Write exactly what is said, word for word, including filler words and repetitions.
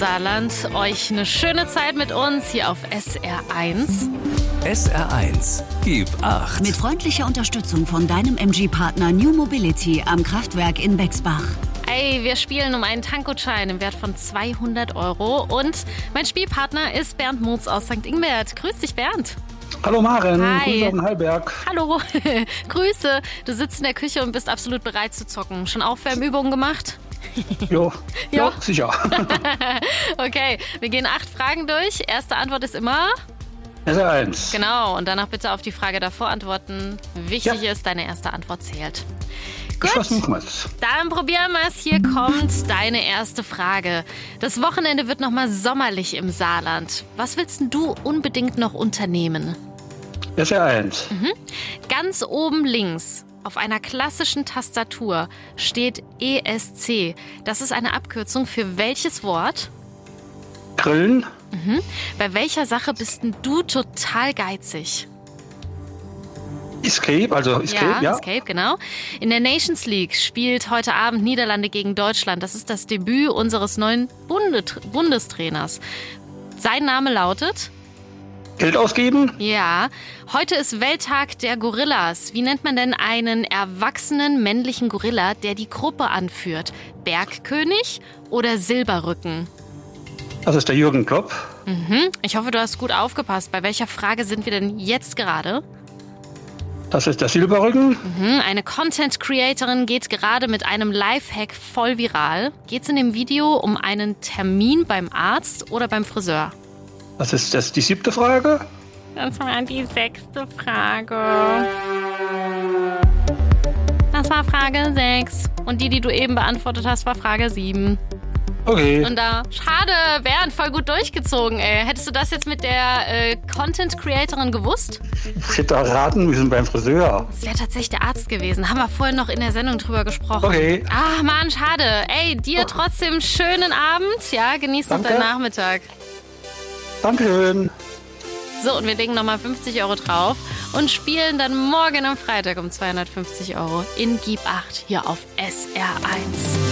Saarland. Euch eine schöne Zeit mit uns hier auf S R eins. S R eins, gib acht. Mit freundlicher Unterstützung von deinem M G-Partner New Mobility am Kraftwerk in Bexbach. Ey, wir spielen um einen Tankgutschein im Wert von zweihundert Euro. Und mein Spielpartner ist Bernd Mutz aus Sankt Ingbert. Grüß dich, Bernd. Hallo Maren, Hi. Grüße auf den Heilberg. Hallo, Grüße. Du sitzt in der Küche und bist absolut bereit zu zocken. Schon Aufwärmübungen gemacht? Jo, Jo. jo, sicher. Okay, wir gehen acht Fragen durch. Erste Antwort ist immer... S R eins. Genau, und danach bitte auf die Frage davor antworten. Wichtig Ja. ist, deine erste Antwort zählt. Ich Gut, versuche es. dann probieren wir es. Hier kommt deine erste Frage. Das Wochenende wird nochmal sommerlich im Saarland. Was willst denn du unbedingt noch unternehmen? S R eins. Ganz oben links auf einer klassischen Tastatur steht E S C. Das ist eine Abkürzung für welches Wort? Grillen. Bei welcher Sache bist denn du total geizig? Escape, also Escape, ja. Escape, genau. In der Nations League spielt heute Abend Niederlande gegen Deutschland. Das ist das Debüt unseres neuen Bundet- Bundestrainers. Sein Name lautet? Geld ausgeben. Ja. Heute ist Welttag der Gorillas. Wie nennt man denn einen erwachsenen männlichen Gorilla, der die Gruppe anführt? Bergkönig oder Silberrücken? Das ist der Jürgen Klopp. Mhm. Ich hoffe, du hast gut aufgepasst. Bei welcher Frage sind wir denn jetzt gerade? Das ist der Silberrücken. Mhm. Eine Content-Creatorin geht gerade mit einem Lifehack voll viral. Geht es in dem Video um einen Termin beim Arzt oder beim Friseur? Das ist das die siebte Frage. Das war die sechste Frage. Das war Frage sechs. Und die, die du eben beantwortet hast, war Frage sieben. Okay. Und da, schade, Bernd, voll gut durchgezogen, ey. Hättest du das jetzt mit der äh, Content-Creatorin gewusst? Ich hätte raten müssen beim Friseur. Das wäre tatsächlich der Arzt gewesen. Haben wir vorhin noch in der Sendung drüber gesprochen. Okay. Ach Mann, schade. Ey, dir trotzdem schönen Abend. Ja, genieß noch Danke. deinen Nachmittag. Dankeschön. So, und wir legen nochmal fünfzig Euro drauf und spielen dann morgen am Freitag um zweihundertfünfzig Euro in Gib acht hier auf S R eins.